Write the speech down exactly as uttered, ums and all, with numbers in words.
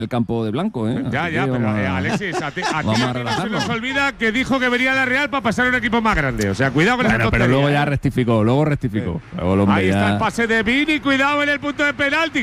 el campo de blanco, ¿eh? Ya, Así ya, que pero vamos a- eh, Alexis, a ti, a ti vamos a a ti no se relajarnos. nos olvida que dijo que venía la Real para pasar a un equipo más grande. O sea, cuidado con esa Bueno, pero tontería, luego ya ¿eh? rectificó, luego rectificó. Luego el hombre Ahí está ya- el pase de Vini, cuidado en el punto de penalti.